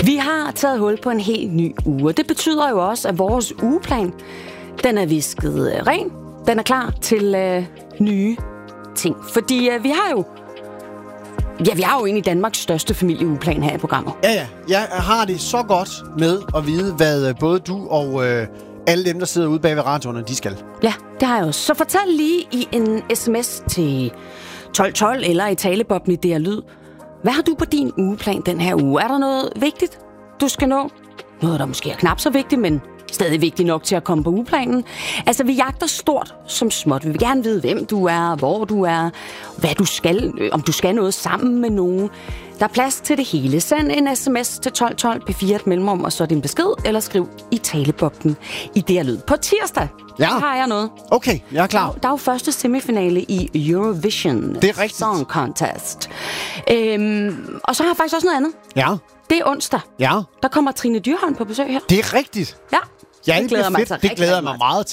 Vi har taget hul på en helt ny uge, og det betyder jo også, at vores ugeplan, den er visket ren. Den er klar til nye ting. Fordi vi har jo egentlig Danmarks største familieugeplan her i programmet. Ja. Jeg har det så godt med at vide, hvad både du og alle dem, der sidder ude bag ved radioerne, de skal. Ja, det har jeg også. Så fortæl lige i en sms til 1212 eller i talebobben i DR Lyd. Hvad har du på din ugeplan den her uge? Er der noget vigtigt, du skal nå? Noget, der måske er knap så vigtigt, men stadig vigtigt nok til at komme på ugeplanen. Altså, vi jagter stort som småt. Vi vil gerne vide, hvem du er, hvor du er, hvad du skal, om du skal noget sammen med nogen. Der er plads til det hele. Send en sms til 1212 P4 et mellemrum, og så din besked, eller skriv i talebobben i DR Lyd. På tirsdag, der har jeg noget. Okay, jeg er klar. Der er jo første semifinale i Eurovision. Det er rigtigt. Song Contest. Og så har jeg faktisk også noget andet. Ja. Det er onsdag. Ja. Der kommer Trine Dyrholm på besøg her. Det er rigtigt. Ja. Ja, det glæder mig meget til.